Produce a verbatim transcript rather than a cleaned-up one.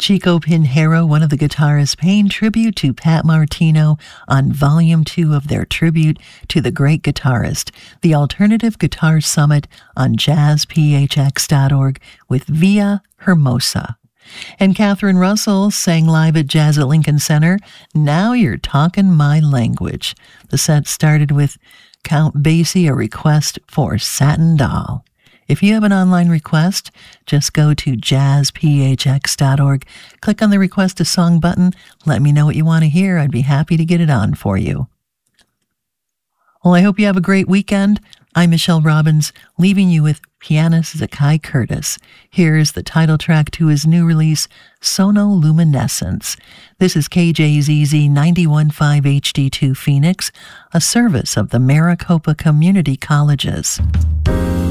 Chico Pinheiro, one of the guitarists, paying tribute to Pat Martino on Volume two of their tribute to the great guitarist, the Alternative Guitar Summit on jazz p h x dot org with Via Hermosa. And Catherine Russell sang live at Jazz at Lincoln Center, Now You're Talking My Language. The set started with Count Basie, a request for Satin Doll. If you have an online request, just go to jazz p h x dot org, click on the Request a Song button, let me know what you want to hear. I'd be happy to get it on for you. Well, I hope you have a great weekend. I'm Michelle Robbins, leaving you with pianist Zakai Curtis. Here is the title track to his new release, Sonoluminescence. This is K J Z Z ninety-one point five H D two Phoenix, a service of the Maricopa Community Colleges.